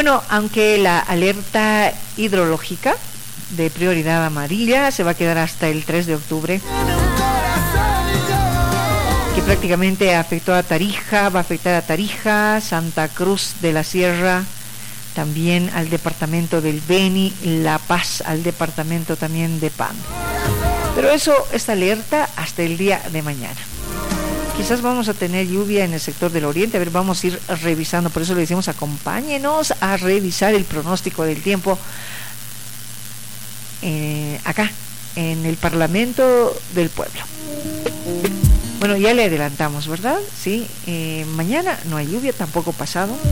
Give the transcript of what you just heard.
bueno, aunque la alerta hidrológica de prioridad amarilla se va a quedar hasta el 3 de octubre, que prácticamente afectó a Tarija, va a afectar a Tarija, Santa Cruz de la Sierra, también al departamento del Beni, La Paz, al departamento también de Pan. Pero eso, esta alerta hasta el día de mañana. Quizás vamos a tener lluvia en el sector del oriente, a ver, vamos a ir revisando, por eso le decimos acompáñenos a revisar el pronóstico del tiempo acá, en el Parlamento del Pueblo. Bueno, ya le adelantamos, ¿verdad? Sí, mañana no hay lluvia, tampoco pasado.